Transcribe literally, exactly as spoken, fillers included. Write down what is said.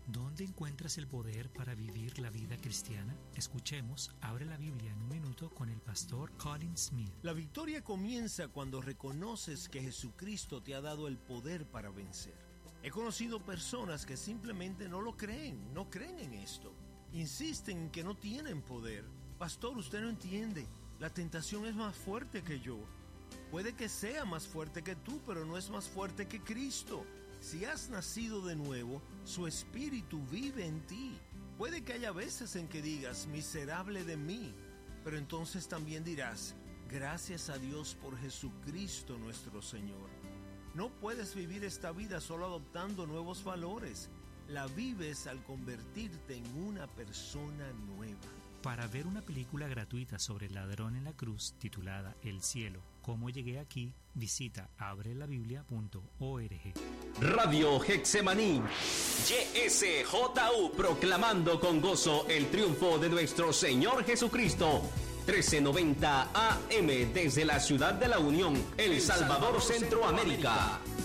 ¿Dónde encuentras el poder para vivir la vida cristiana? Escuchemos Abre la Biblia en un minuto con el pastor Colin Smith. La victoria comienza cuando reconoces que Jesucristo te ha dado el poder para vencer. He conocido personas que simplemente no lo creen, no creen en esto. Insisten en que no tienen poder. Pastor, usted no entiende. La tentación es más fuerte que yo. Puede que sea más fuerte que tú, pero no es más fuerte que Cristo. Si has nacido de nuevo, su espíritu vive en ti. Puede que haya veces en que digas, miserable de mí, pero entonces también dirás, gracias a Dios por Jesucristo nuestro Señor. No puedes vivir esta vida solo adoptando nuevos valores. La vives al convertirte en una persona nueva. Para ver una película gratuita sobre el ladrón en la cruz titulada El cielo, ¿cómo llegué aquí? Visita abre la biblia punto org. Radio Getsemaní, Y S J U, proclamando con gozo el triunfo de nuestro Señor Jesucristo. trece noventa A M desde la ciudad de la Unión, El Salvador, Centroamérica.